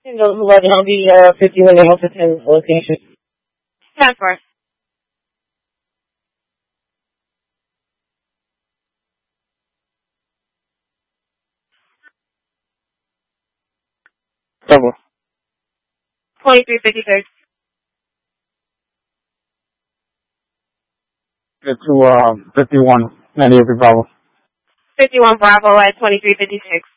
Those 11 on the 51 Delta 10 location. 10-4. Double. 2356. Get to 51. 98 Bravo. 51 Bravo at 2356.